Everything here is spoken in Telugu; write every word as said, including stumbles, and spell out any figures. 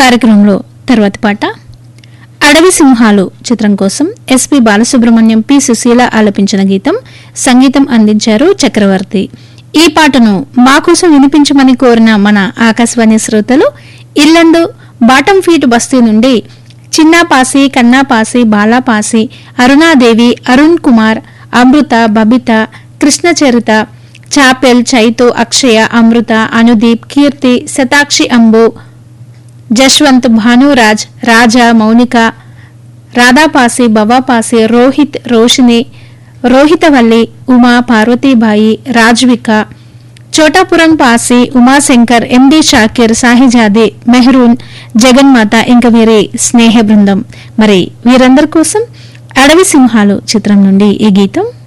కార్యక్రమంలో తర్వాతి పాట అడవి సింహాలు చిత్రం కోసం ఎస్పి బాలసుబ్రహ్మణ్యం, పి సుశీల ఆలపించిన గీతం. సంగీతం అందించారు చక్రవర్తి. ఈ పాటను మా కోసం వినిపించమని కోరిన మన ఆకాశవాణి శ్రోతలు ఇల్లందు బాటం ఫీట్ బస్తీ నుండి చిన్నాపాసి, కన్నాపాసి, బాలాపాసి, అరుణాదేవి, అరుణ్ కుమార్, అమృత, బబిత, కృష్ణచరిత, చాపెల్, చైతు, అక్షయ, అమృత, అనుదీప్, కీర్తి, శతాక్షి, అంబు, జశ్వంత్, భానురాజ్, రాజా, మౌనిక, రాధాపాసి, బవాపాసి, రోహిత్, రోషిని, రోహితవల్లి, ఉమా, పార్వతీబాయి, రాజ్విక, చోటాపురం పాసి, ఉమాశంకర్, ఎండి షాకిర్, సాహిజాది, మెహరూన్, జగన్మాత, ఇంకా వీరి స్నేహ బృందం. మరి వీరందరి కోసం అడవి సింహాలు చిత్రం నుండి ఈ గీతం.